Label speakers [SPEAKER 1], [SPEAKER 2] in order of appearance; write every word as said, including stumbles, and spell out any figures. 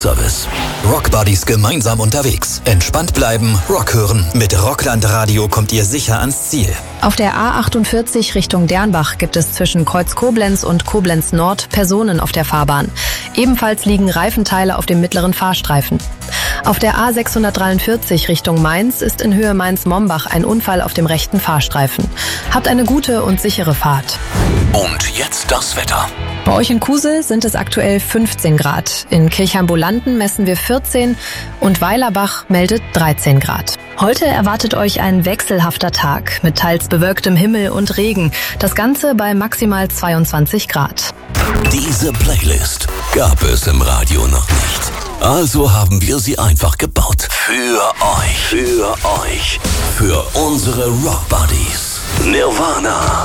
[SPEAKER 1] Service. Rock Buddies gemeinsam unterwegs. Entspannt bleiben, Rock hören. Mit Rockland Radio kommt ihr sicher ans Ziel.
[SPEAKER 2] Auf der A achtundvierzig Richtung Dernbach gibt es zwischen Kreuz Koblenz und Koblenz Nord Personen auf der Fahrbahn. Ebenfalls liegen Reifenteile auf dem mittleren Fahrstreifen. Auf der A sechshundertdreiundvierzig Richtung Mainz ist in Höhe Mainz-Mombach ein Unfall auf dem rechten Fahrstreifen. Habt eine gute und sichere Fahrt.
[SPEAKER 1] Und jetzt das Wetter.
[SPEAKER 2] Bei euch in Kusel sind es aktuell fünfzehn Grad. In Kirchheim-Bolanden messen wir vierzehn und Weilerbach meldet dreizehn Grad. Heute erwartet euch ein wechselhafter Tag mit teils bewölktem Himmel und Regen. Das Ganze bei maximal zweiundzwanzig Grad.
[SPEAKER 1] Diese Playlist gab es im Radio noch nicht. Also haben wir sie einfach gebaut. Für euch. Für euch. Für unsere Rock Buddies. Nirvana.